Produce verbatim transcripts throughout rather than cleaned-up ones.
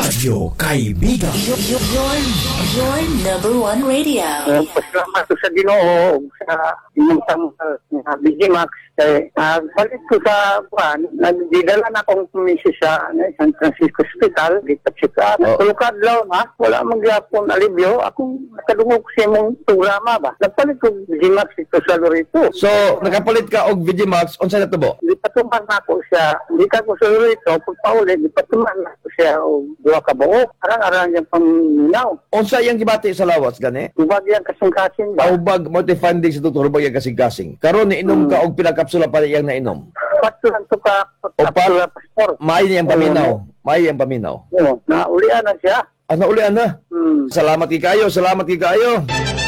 Radyo Kaibigan. Your, your, your, your number one radio. Uh, pasalamat ko sa Ginoo sa inyong samtal na B G Max. Kaya uh, balik ko sa buwan, nagdidala na akong pumisi sa ano, San Francisco Hospital, dito-check-up. Oh. Tulukad lang ha, wala magyapon alibyo. Akong nakadungog sa imong programa ba. Nagpalit ko B G Max ito sa Lorito. So, nakapalit ka og V G Max, unsa na to bo? Di patuman na ako siya. Di ka ko sa Lorito, pagpaulit, di patuman na ako siya o duwa ka buo. Arang-arang yung pangminaw. Unsa yang gibati sa lawas gani? Ubag yan kasing-kasing ba? Ubag multi-funding sa doktor, ubag yang kasing-kasing. Karon ni inom ka og pinakapsula pa yang nainom. Patulan to ka, O patulan pa, pastor. may yang paminaw. May yang paminaw. Oo, naulian na siya. Ano uli ana? Hmm. Salamat kay kayo, salamat kay kayo.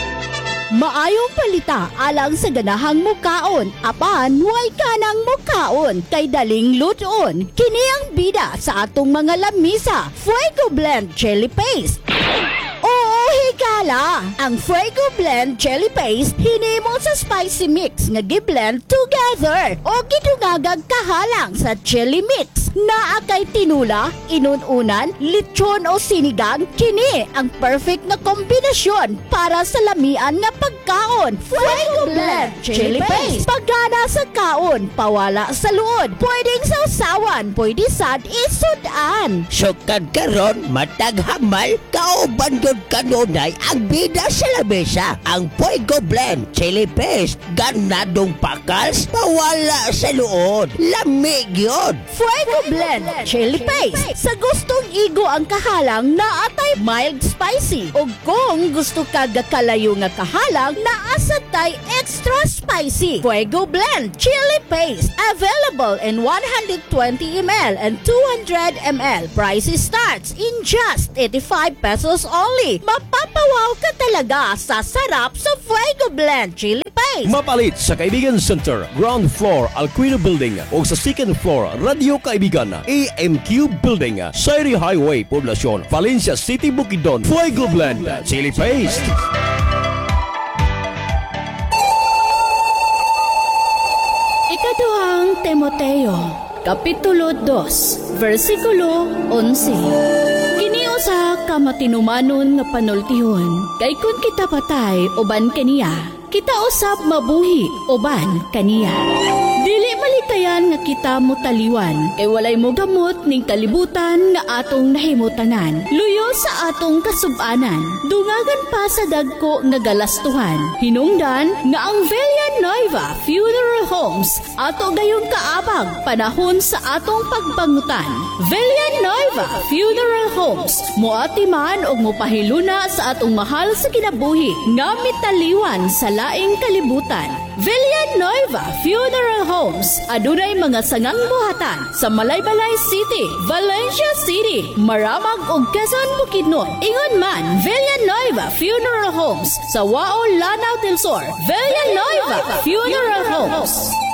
Maayong palita alang sa ganahang mukaon, apan way kanang mukaon kay daling luton. Kini ang bida sa atong mga lamisa, Fuego Blend Chili Paste. Oo, higala! Ang Fuego Blend Chili Paste hinimo sa spicy mix nga gi-blend together o gidungagag kahalang sa chili mix. Naa kay tinula, inununan, lechon o sinigang, kini ang perfect na kombinasyon para sa lamian nga pagkaon. Fuego Blend Chili Paste. Pagana sa kaon, pawala sa luod. Pwedeng sausawan, pwede sad isudan. Sukad karon matag hamal kauban gyud kanunay ang bida sa lamesa. Ang Fuego Blend Chili Paste ganadong pakals pawala sa luod. Lamig yun. Fuego Blend Chili Paste. Sa gustong igo ang kahalang na atay mild spicy. O kung gusto ka gakalayo nga kahalang na asatay extra spicy. Fuego Blend Chili Paste. Available in one hundred twenty milliliters and two hundred milliliters. Price starts in just eighty-five pesos only. Mapapawaw ka talaga sa sarap sa Fuego Blend Chili Paste. Mapalit sa Kaibigan Center, ground floor, Alquino Building o sa second floor, Radio Kaibigan, A M Q Building, Sairi Highway, Poblacion, Valencia City, Bukidnon. Fuego Blend Chili Paste. Ikaduhang Timoteo, Kapitulo two, versikulo eleven. Kini usa ka matinumanon nga panultihon, kay kun kita patay uban kaniya, kita usab mabuhi uban kaniya. Dili malikayan nga kita motaliwan, kay walay mo gamot ning kalibutan nga atong nahimutanan. Luyo sa atong kasub-anan, dungagan pa sa dagko nga galastuhan. Hinungdan nga ang Villa Nueva Funeral Homes ato gayong kaabag panahon sa atong pagbangutan. Villa Nueva Funeral Homes moati man og mopahiluna sa atong mahal sa kinabuhi nga mitaliwan sa laing kalibutan. Villa Nueva Funeral Homes adunay mga sangang buhatan sa Malaybalay City, Valencia City, Maramag ug Quezon, Bukidnon. Ingon man Villa Nueva Funeral Homes sa Wao, Lanao del Sur. Villa Nueva Funeral Homes.